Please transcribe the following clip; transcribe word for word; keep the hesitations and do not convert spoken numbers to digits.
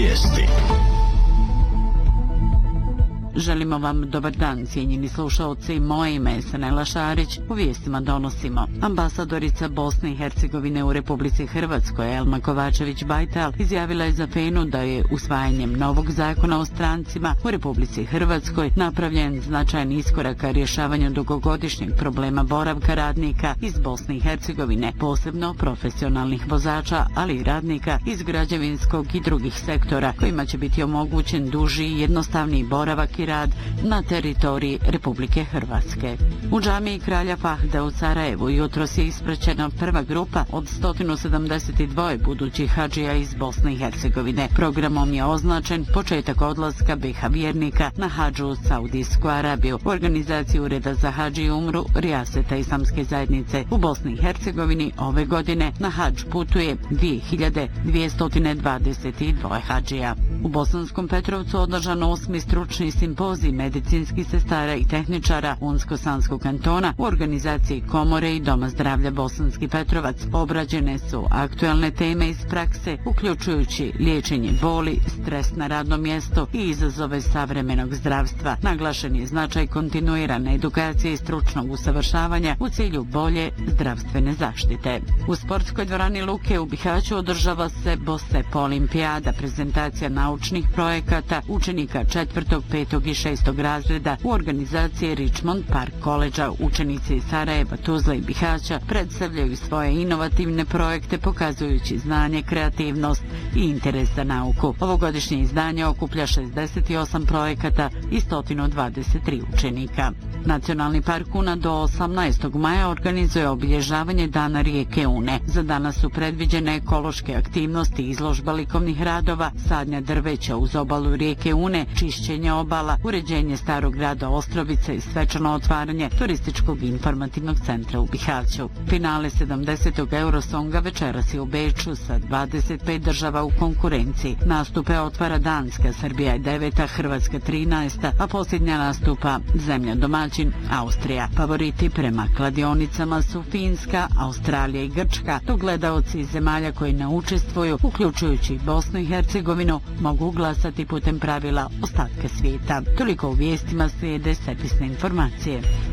Vijesti. Želimo vam dobar dan, cijenjeni slušalci. Moje ime je Sanela Šarić. U vijestima donosimo. Ambasadorica Bosne i Hercegovine u Republici Hrvatskoj, Elma Kovačević-Bajtal, izjavila je za Fenu da je usvajanjem novog zakona o strancima u Republici Hrvatskoj napravljen značajan iskorak ka rješavanju dugogodišnjeg problema boravka radnika iz Bosne i Hercegovine, posebno profesionalnih vozača, ali i radnika iz građevinskog i drugih sektora, kojima će biti omogućen duži i jednostavniji boravak i rad na teritoriji Republike Hrvatske. U džamiji Kralja Fahda u Sarajevu jutros je ispraćena prva grupa od sto sedamdeset dva budućih hadžija iz Bosne i Hercegovine. Programom je označen početak odlaska B iH vjernika na hadžu u Saudijsku Arabiju. U organizaciji Ureda za hadž i umru Rijaseta Islamske zajednice u Bosni i Hercegovini ove godine na hadž putuje dvije hiljade dvjesto dvadeset dva hadžija. U Bosanskom Petrovcu održan osmi stručni simpozij medicinskih sestara i tehničara Unsko-Sanskog kantona u organizaciji Komore i Doma zdravlja Bosanski Petrovac. Obrađene su aktualne teme iz prakse, uključujući liječenje boli, stres na radnom mjestu i izazove savremenog zdravstva. Naglašen je značaj kontinuirane edukacije i stručnog usavršavanja u cilju bolje zdravstvene zaštite. U sportskoj dvorani Luke u Bihaću održava se Bosep Olimpijada, prezentacija naučnih projekata učenika četvrtog, petog i šestog razreda u organizaciji Richmond Park College-a. Učenici iz Sarajeva, Tuzle i Bihaća predstavljaju svoje inovativne projekte pokazujući znanje, kreativnost i interes za nauku. Ovogodišnje izdanje okuplja šezdeset osam projekata i sto dvadeset tri učenika. Nacionalni park Una do osamnaestog maja organizuje obilježavanje Dana rijeke Une. Za danas su predviđene ekološke aktivnosti, izložba likovnih radova, sadnja drveća uz obalu rijeke Une, čišćenje obala, uređenje starog grada Ostrovice i svečano otvaranje turističkog informativnog centra u Bihaću. Finale sedamdesetog Eurosonga večeras je u Beču sa dvadeset pet država u konkurenciji. Nastupe otvara Danska, Srbija je deveta, Hrvatska trinaesta, a posljednja nastupa zemlja domaćin Austrija. Favoriti prema kladionicama su Finska, Australija i Grčka, dok gledaoci iz zemalja koji ne učestvuju, uključujući Bosnu i Hercegovinu, mogu glasati putem pravila ostatka svijeta. Toliko u vijestima, slijede servisne informacije.